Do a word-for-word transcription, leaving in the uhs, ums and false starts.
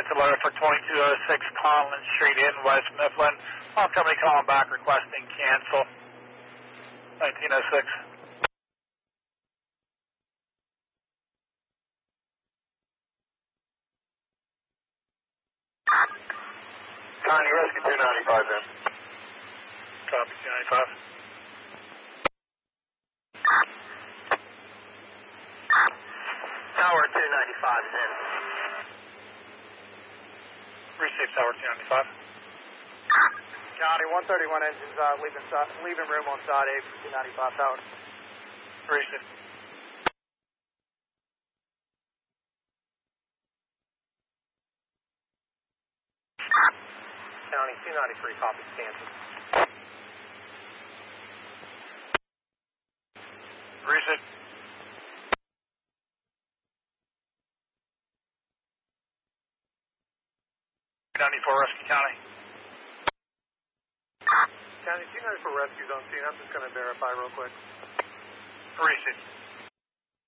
letter for twenty-two oh six Conlin Street in West Mifflin. Phone company calling back requesting cancel. nineteen oh six. Connie, rescue two ninety-five then. Copy, two ninety-five. Tower two ninety-five is in. Receive Tower two ninety-five. County, one thirty-one engines uh, leaving, leaving room on side A for two ninety-five Tower. Receive. County, two ninety-three copies canceled. Receive. ninety-four Rescue County. County, two ninety-four rescues on scene. I'm just going to verify real quick. Receive.